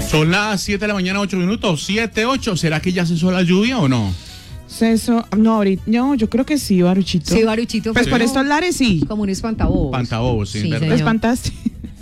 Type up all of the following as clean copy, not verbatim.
Son las 7 de la mañana, 8 minutos, 7, 8. ¿Será que ya cesó la lluvia o no? No, ahorita, no, yo creo que sí, Baruchito. Sí, Baruchito. Pues por estos lares sí. Como un espantabobos. Espantabobos, sí, ¿verdad? señor. Espantaste.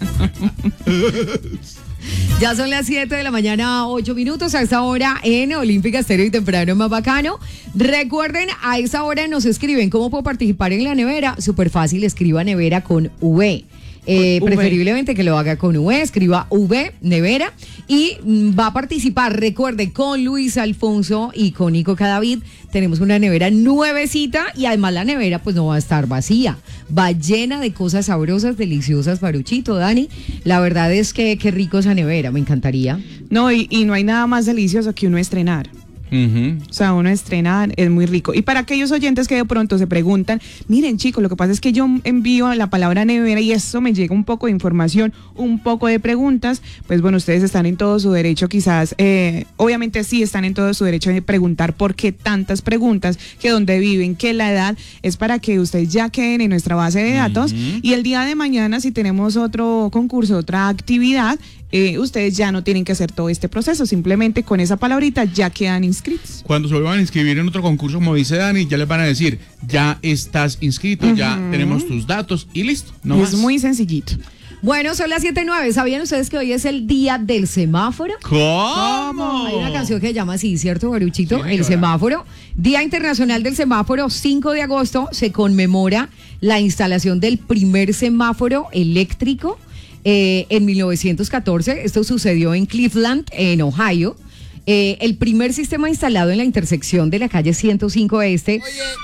Ya son las 7 de la mañana, 8 minutos a esta hora en Olímpica Estéreo y Temprano Más Bacano. Recuerden, a esa hora nos escriben cómo puedo participar en la nevera. Súper fácil, escriba nevera con V. Preferiblemente que lo haga con V, escriba V, nevera, y va a participar, recuerde, con Luis Alfonso y con Nico Cadavid. Tenemos una nevera nuevecita y además la nevera pues no va a estar vacía, va llena de cosas sabrosas, deliciosas, Baruchito, Dani. La verdad es que qué rico esa nevera, me encantaría. No, y no hay nada más delicioso que uno estrenar. O sea, uno estrenar es muy rico. Y para aquellos oyentes que de pronto se preguntan, miren chicos, lo que pasa es que yo envío la palabra nevera y eso me llega un poco de información, un poco de preguntas, pues bueno, ustedes están en todo su derecho quizás, obviamente sí están en todo su derecho de preguntar por qué tantas preguntas, que dónde viven, que la edad, es para que ustedes ya queden en nuestra base de datos y el día de mañana si tenemos otro concurso, otra actividad, ustedes ya no tienen que hacer todo este proceso, simplemente con esa palabrita ya quedan inscritos. Cuando se vuelvan a inscribir en otro concurso, como dice Dani, ya les van a decir, ya estás inscrito, ya tenemos tus datos y listo. No es más. muy sencillito. Bueno, son las 7:09. ¿Sabían ustedes que hoy es el día del semáforo? ¿Cómo? Hay una canción que se llama así, ¿cierto, Baruchito? Sí, el semáforo. Día Internacional del Semáforo, 5 de agosto, se conmemora la instalación del primer semáforo eléctrico en 1914. Esto sucedió en Cleveland, en Ohio. El primer sistema instalado en la intersección de la calle 105 Este.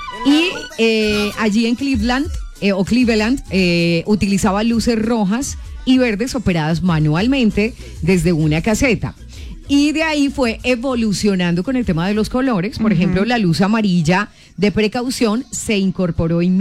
Y allí en Cleveland, utilizaba luces rojas y verdes operadas manualmente desde una caseta. Y de ahí fue evolucionando con el tema de los colores. Por ejemplo, la luz amarilla de precaución se incorporó en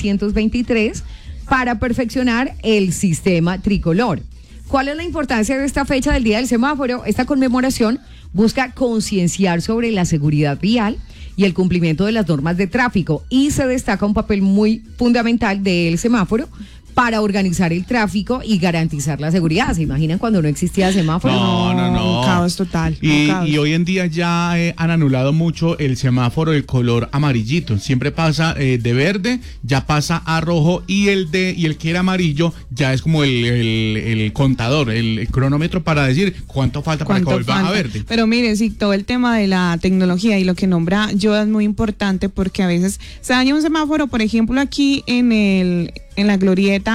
1923 para perfeccionar el sistema tricolor. ¿Cuál es la importancia de esta fecha del Día del Semáforo? Esta conmemoración busca concienciar sobre la seguridad vial y el cumplimiento de las normas de tráfico, y se destaca un papel muy fundamental del semáforo para organizar el tráfico y garantizar la seguridad. ¿Se imaginan cuando no existía semáforo? No. Un caos total. Y hoy en día ya han anulado mucho el semáforo del color amarillito. Siempre pasa de verde, ya pasa a rojo, y el que era amarillo ya es como el contador, el cronómetro para decir cuánto falta para que vuelva a verde. Pero mire, sí, todo el tema de la tecnología y lo que nombra Yoda es muy importante, porque a veces se daña un semáforo, por ejemplo, aquí en la glorieta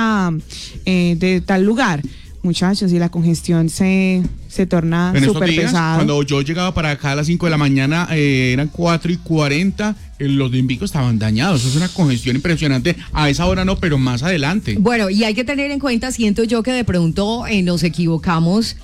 de tal lugar, muchachos, y la congestión se torna súper pesada. Cuando yo llegaba para acá a las 5 de la mañana, eran 4:40, los de Invico estaban dañados. Eso es una congestión impresionante. A esa hora no, pero más adelante. Bueno, y hay que tener en cuenta, siento yo, que de pronto nos equivocamos,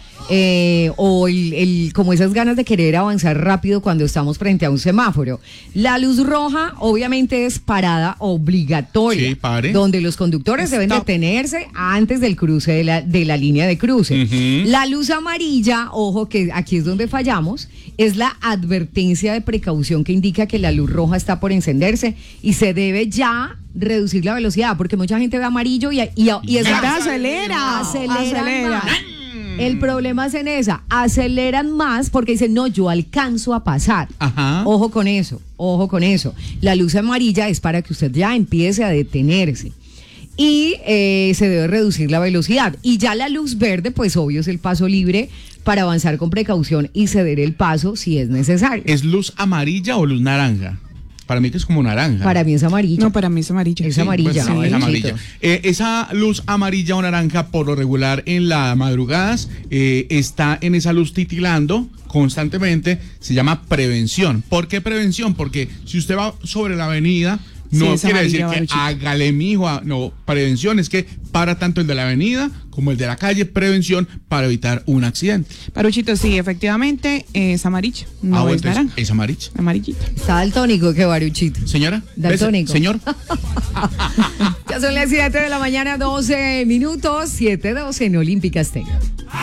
o como esas ganas de querer avanzar rápido cuando estamos frente a un semáforo. La luz roja obviamente es parada obligatoria, sí, pare, donde los conductores deben detenerse antes del cruce de la línea de cruce. La luz amarilla, ojo que aquí es donde fallamos, es la advertencia de precaución que indica que la luz roja está por encenderse y se debe ya reducir la velocidad, porque mucha gente ve amarillo y es acelera. Más. El problema es en esa, aceleran más porque dicen, no, yo alcanzo a pasar. Ojo con eso. La luz amarilla es para que usted ya empiece a detenerse. Y se debe reducir la velocidad. Y ya la luz verde, pues obvio, es el paso libre para avanzar con precaución y ceder el paso si es necesario. ¿Es luz amarilla o luz naranja? Para mí que es como naranja. Para mí es amarilla. No, para mí es amarilla. Es amarilla. Pues no, es amarilla. Esa luz amarilla o naranja, por lo regular en las madrugadas, está en esa luz titilando constantemente. Se llama prevención. ¿Por qué prevención? Porque si usted va sobre la avenida, no quiere decir que hágale mijo. No, prevención es que para tanto el de la avenida como el de la calle, prevención para evitar un accidente. Baruchito, sí, efectivamente es amarillo, no es naranja. Es amarillo. Amarillita. Está daltónico, que Baruchito. Señora. Daltónico. Señor. Ya son las 7 de la mañana, 12 minutos, 7:12 en Olímpica Estéreo.